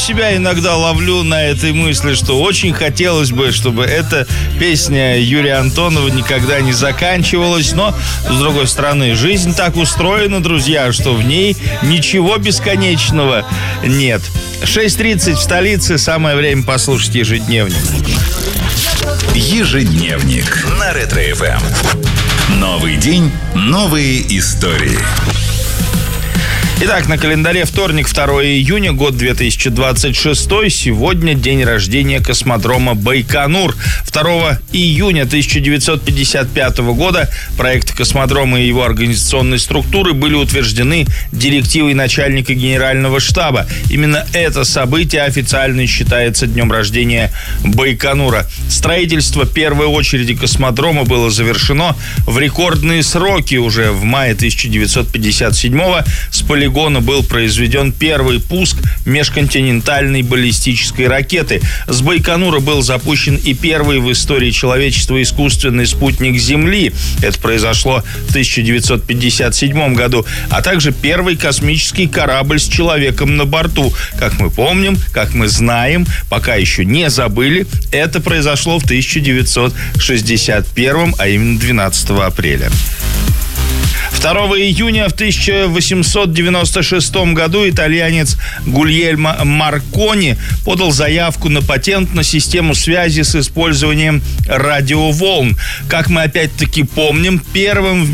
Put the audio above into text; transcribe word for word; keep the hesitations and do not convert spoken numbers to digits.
себя иногда ловлю на этой мысли, что очень хотелось бы, чтобы эта песня Юрия Антонова никогда не заканчивалась. Но, с другой стороны, жизнь так устроена, друзья, что в ней ничего бесконечного нет. шесть тридцать в столице. Самое время послушать ежедневник. Ежедневник на Ретро-эф эм. Новый день, новые истории. Итак, на календаре вторник, второго июня, год две тысячи двадцать шестой. Сегодня день рождения космодрома Байконур. второго июня тысяча девятьсот пятьдесят пятого года проект космодрома и его организационной структуры были утверждены директивой начальника генерального штаба. Именно это событие официально считается днем рождения Байконура. Строительство первой очереди космодрома было завершено в рекордные сроки. Уже в мае тысяча девятьсот пятьдесят седьмого с полигона был произведен первый пуск межконтинентальной баллистической ракеты. С Байконура был запущен и первый в истории человечества искусственный спутник Земли. Это произошло в тысяча девятьсот пятьдесят седьмом году. А также первый космический корабль с человеком на борту. Как мы помним, как мы знаем, пока еще не забыли, это произошло в тысяча девятьсот шестьдесят первом, а именно двенадцатого апреля. второго июня в тысяча восемьсот девяносто шестом году итальянец Гульельмо Маркони подал заявку на патент на систему связи с использованием радиоволн. Как мы опять-таки помним, первым в